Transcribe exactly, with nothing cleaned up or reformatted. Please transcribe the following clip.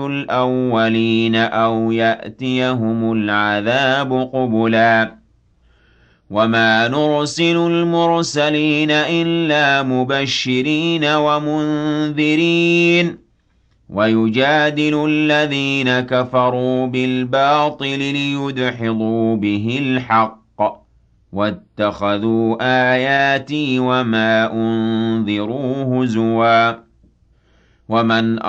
الْأَوَّلِينَ أَوْ يَأْتِيَهُمُ الْعَذَابُ قُبُلًا وَمَا نُرْسِلُ الْمُرْسَلِينَ إِلَّا مُبَشِّرِينَ وَمُنذِرِينَ وَيُجَادِلُ الَّذِينَ كَفَرُوا بِالْبَاطِلِ لِيُدْحِضُوا بِهِ الْحَقَّ وَاتَّخَذُوا آيَاتِي وَمَا أُنذِرُوا هُزُوًا وَمَنْ